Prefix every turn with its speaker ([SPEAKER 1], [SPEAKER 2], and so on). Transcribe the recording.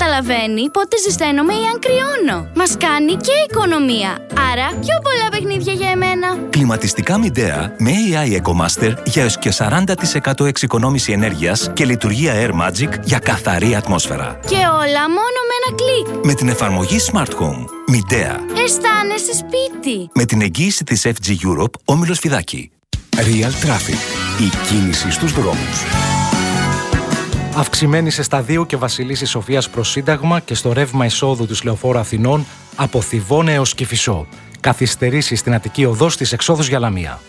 [SPEAKER 1] καταλαβαίνει πότε ζεσταίνομαι ή αν κρυώνω. Μας κάνει και οικονομία. Άρα πιο πολλά παιχνίδια για εμένα.
[SPEAKER 2] Κλιματιστικά Midea με AI EcoMaster για έως και 40% εξοικονόμηση ενέργειας και λειτουργία Air Magic για καθαρή ατμόσφαιρα.
[SPEAKER 1] Και όλα μόνο με ένα κλικ.
[SPEAKER 2] Με την εφαρμογή Smart Home. Midea.
[SPEAKER 1] Αισθάνεσαι σπίτι.
[SPEAKER 2] Με την εγγύηση της FG Europe, Όμιλος Φιδάκη.
[SPEAKER 3] Real Traffic. Η κίνηση στους δρόμους.
[SPEAKER 4] Αυξημένη σε Σταδίου και Βασιλίσσης Σοφίας προς Σύνταγμα και στο ρεύμα εισόδου της Λεωφόρου Αθηνών από Θηβών έως Κηφισό. Καθυστερήσεις στην Αττική Οδό στις εξόδους για Λαμία.